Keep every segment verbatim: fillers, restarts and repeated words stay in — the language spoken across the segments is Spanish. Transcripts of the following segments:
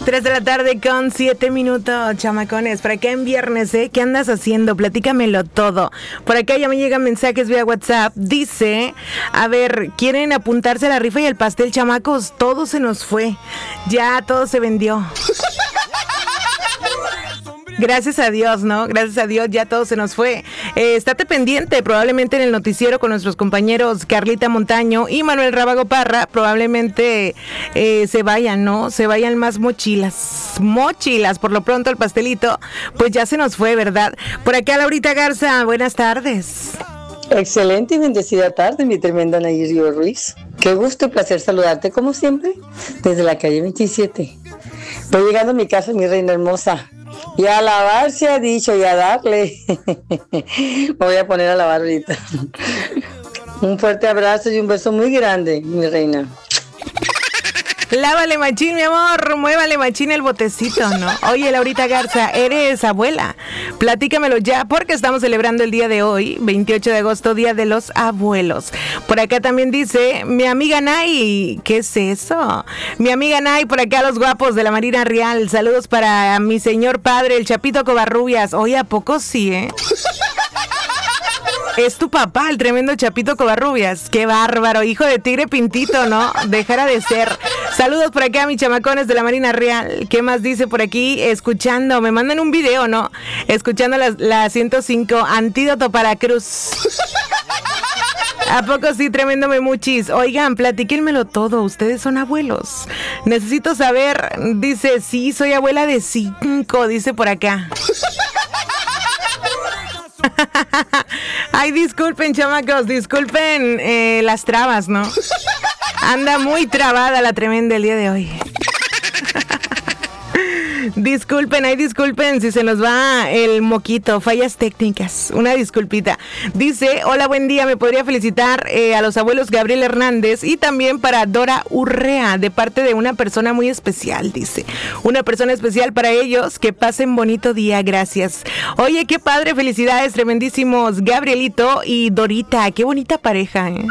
tres de la tarde con siete minutos, chamacones. Por acá en viernes, ¿eh? ¿Qué andas haciendo? Platícamelo todo. Por acá ya me llegan mensajes vía WhatsApp. Dice, a ver, ¿quieren apuntarse a la rifa y el pastel, chamacos? Todo se nos fue. Ya todo se vendió. Gracias a Dios, ¿no? Gracias a Dios ya todo se nos fue. Eh, estate pendiente, probablemente en el noticiero con nuestros compañeros Carlita Montaño y Manuel Rábago Parra, probablemente eh, se vayan, ¿no? Se vayan más mochilas, mochilas. Por lo pronto el pastelito, pues ya se nos fue, ¿verdad? Por acá Laurita Garza, buenas tardes. Excelente y bendecida tarde, mi tremenda Nayir Río Ruiz. Qué gusto y placer saludarte como siempre desde la calle veintisiete. Voy llegando a mi casa, mi reina hermosa. Y a lavar se ha dicho, y a darle. Me voy a poner a lavar ahorita. Un fuerte abrazo y un beso muy grande, mi reina. Lávale machín, mi amor, muévale machín el botecito, ¿no? Oye, Laurita Garza, eres abuela. Platícamelo ya, porque estamos celebrando el día de hoy, veintiocho de agosto, Día de los Abuelos. Por acá también dice, mi amiga Nay, ¿qué es eso? Mi amiga Nay, por acá los guapos de la Marina Real. Saludos para mi señor padre, el Chapito Covarrubias. Oye, ¿a poco sí, eh? Es tu papá, el tremendo Chapito Covarrubias. Qué bárbaro, hijo de tigre pintito, ¿no? Dejara de ser. Saludos por acá a mis chamacones de la Marina Real. ¿Qué más dice por aquí? Escuchando, me mandan un video, ¿no? Escuchando la, la ciento cinco, Antídoto para Cruz. ¿A poco sí, tremendo memuchis? Oigan, platíquenmelo todo, ustedes son abuelos. Necesito saber, dice, sí, soy abuela de cinco, dice por acá. Ay, disculpen, chamacos, disculpen eh, las trabas, ¿no? Anda muy trabada la tremenda el día de hoy. Disculpen, ay, disculpen si se nos va el moquito, fallas técnicas, una disculpita. Dice, hola, buen día, me podría felicitar eh, a los abuelos Gabriel Hernández y también para Dora Urrea, de parte de una persona muy especial, dice. Una persona especial para ellos, que pasen bonito día, gracias. Oye, qué padre, felicidades, tremendísimos, Gabrielito y Dorita, qué bonita pareja, ¿eh?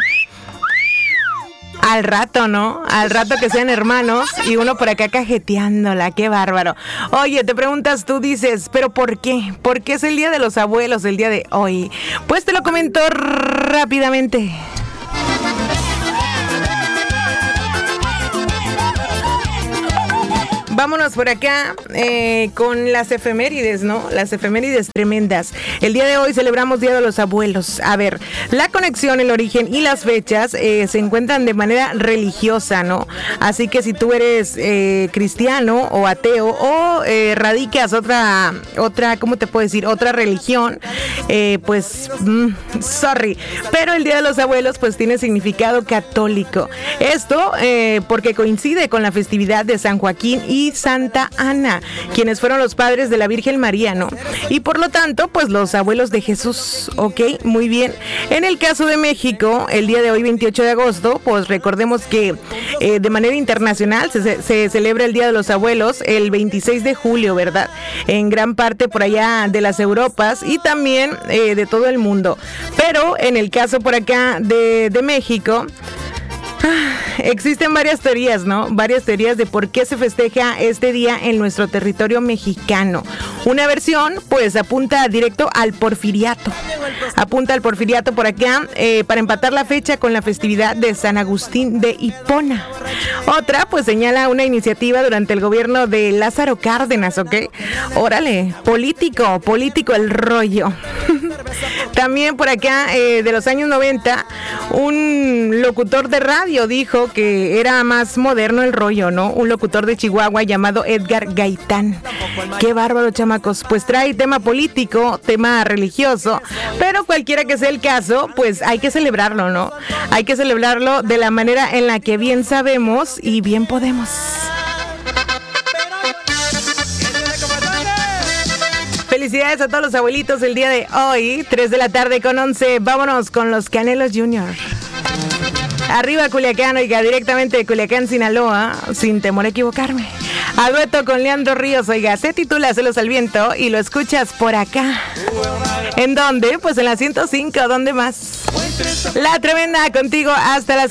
Al rato, ¿no? Al rato que sean hermanos y uno por acá cajeteándola, qué bárbaro. Oye, te preguntas, tú dices, ¿pero por qué? ¿Por qué es el Día de los Abuelos el día de hoy? Pues te lo comento rápidamente. Vámonos por acá eh, con las efemérides, ¿no? Las efemérides tremendas. El día de hoy celebramos Día de los Abuelos. A ver, la conexión, el origen y las fechas eh, se encuentran de manera religiosa, ¿no? Así que si tú eres eh, cristiano o ateo o eh, radicas otra, otra, ¿cómo te puedo decir? Otra religión, eh, pues, mm, sorry. Pero el Día de los Abuelos, pues, tiene significado católico. Esto eh, porque coincide con la festividad de San Joaquín y Santa Ana, quienes fueron los padres de la Virgen María, ¿no? Y por lo tanto, pues los abuelos de Jesús, ¿ok? Muy bien. En el caso de México, el día de hoy, veintiocho de agosto, pues recordemos que eh, de manera internacional se, se celebra el Día de los Abuelos el veintiséis de julio, ¿verdad? En gran parte por allá de las Europas y también eh, de todo el mundo. Pero en el caso por acá de, de México, existen varias teorías, ¿no? Varias teorías de por qué se festeja este día en nuestro territorio mexicano. Una versión, pues, apunta directo al porfiriato. Apunta al porfiriato por acá eh, para empatar la fecha con la festividad de San Agustín de Hipona. Otra, pues, señala una iniciativa durante el gobierno de Lázaro Cárdenas, ¿ok? Órale, político, político el rollo. También por acá, eh, de los años noventa, un locutor de radio dijo que era más moderno el rollo, ¿no? Un locutor de Chihuahua llamado Edgar Gaitán. Qué bárbaro, chamacos. Pues trae tema político, tema religioso, pero cualquiera que sea el caso, pues hay que celebrarlo, ¿no? Hay que celebrarlo de la manera en la que bien sabemos y bien podemos. Felicidades a todos los abuelitos el día de hoy, tres de la tarde con once. Vámonos con los Canelos Junior Arriba Culiacán, oiga, directamente de Culiacán, Sinaloa, sin temor a equivocarme. A dueto con Leandro Ríos, oiga, se titula Celos al Viento y lo escuchas por acá. ¿En dónde? Pues en la ciento cinco, ¿dónde más? La Tremenda, contigo hasta las